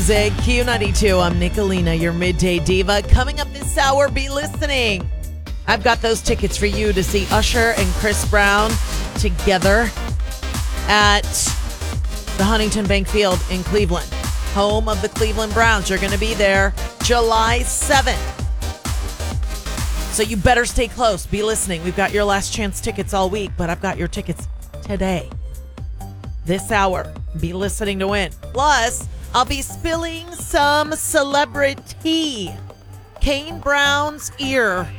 music. Q92. I'm Nicolina, your midday diva. Coming up this hour, be listening. I've got those tickets for you to see Usher and Chris Brown together at the Huntington Bank Field in Cleveland, home of the Cleveland Browns. You're going to be there July 7th. So you better stay close. Be listening. We've got your last chance tickets all week, but I've got your tickets today. This hour. Be listening to win. Plus, I'll be spilling some celebrity. Kane Brown's ear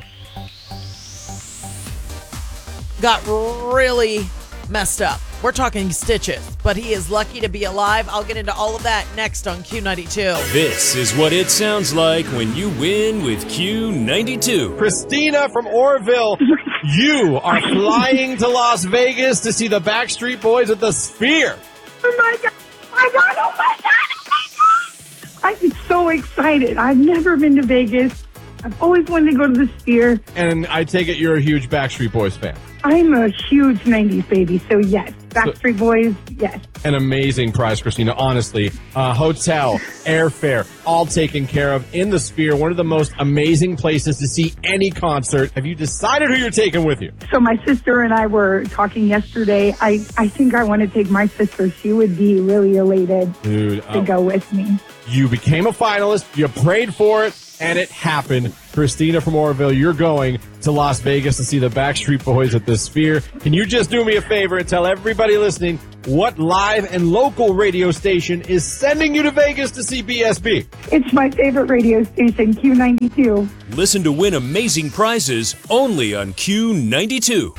got really messed up. We're talking stitches, but he is lucky to be alive. I'll get into all of that next on Q92. This is what it sounds like when you win with Q92. Christina from Orville, you are flying to Las Vegas to see the Backstreet Boys at the Sphere. Oh my God. Oh my God. I'm so excited. I've never been to Vegas. I've always wanted to go to the Sphere. And I take it you're a huge Backstreet Boys fan. I'm a huge 90s baby, so yes. Backstreet Boys, yes. An amazing prize, Christina. Honestly, hotel, airfare, all taken care of in the Sphere. One of the most amazing places to see any concert. Have you decided who you're taking with you? So my sister and I were talking yesterday. I think I want to take my sister. She would be really elated to go with me. You became a finalist. You prayed for it. And it happened. Christina from Orville, you're going to Las Vegas to see the Backstreet Boys at the Sphere. Can you just do me a favor and tell everybody listening what live and local radio station is sending you to Vegas to see BSB? It's my favorite radio station, Q92. Listen to win amazing prizes only on Q92.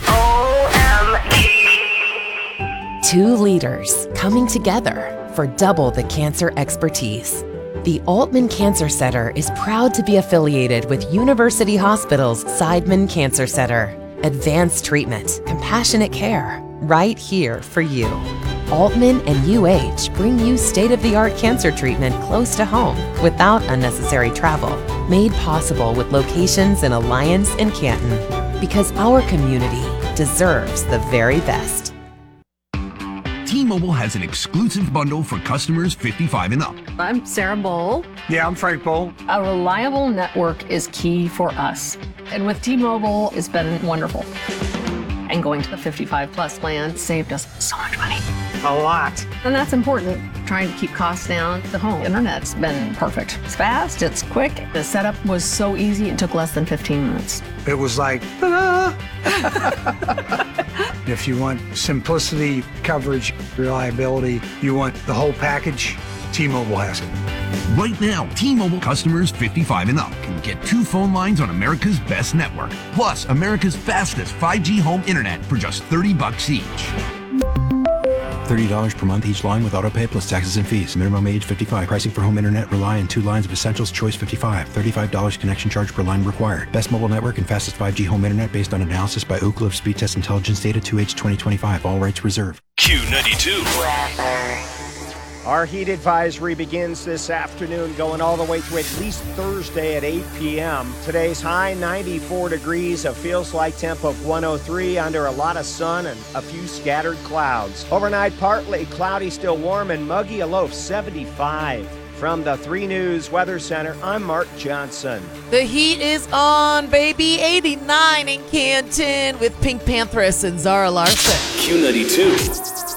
OMG. Two leaders coming together for double the cancer expertise. The Altman Cancer Center is proud to be affiliated with University Hospital's Seidman Cancer Center. Advanced treatment, compassionate care, right here for you. Altman and UH bring you state-of-the-art cancer treatment close to home without unnecessary travel. Made possible with locations in Alliance and Canton. Because our community deserves the very best. T-Mobile has an exclusive bundle for customers 55 and up. I'm Sarah Bowl. Yeah, I'm Frank Bowl. A reliable network is key for us. And with T-Mobile, it's been wonderful. And going to the 55 plus plan saved us so much money. A lot. And that's important. Trying to keep costs down. The home internet's been perfect. It's fast, it's quick. The setup was so easy, it took less than 15 minutes. It was like, ta-da! If you want simplicity, coverage, reliability, you want the whole package, T-Mobile has it. Right now, T-Mobile customers 55 and up can get 2 phone lines on America's best network, plus America's fastest 5G home internet for just $30 each. $30 per month each line with autopay plus taxes and fees. Minimum age 55. Pricing for home internet rely on 2 lines of Essentials Choice 55. $35 connection charge per line required. Best mobile network and fastest 5G home internet based on analysis by Ookla of Speed Test Intelligence data 2H 2025. All rights reserved. Q92. Our heat advisory begins this afternoon, going all the way through at least Thursday at 8 p.m. Today's high, 94 degrees, a feels-like temp of 103 under a lot of sun and a few scattered clouds. Overnight, partly cloudy, still warm, and muggy, a low of 75. From the 3 News Weather Center, I'm Mark Johnson. The heat is on, baby. 89 in Canton with Pink Panthers and Zara Larson. Q92.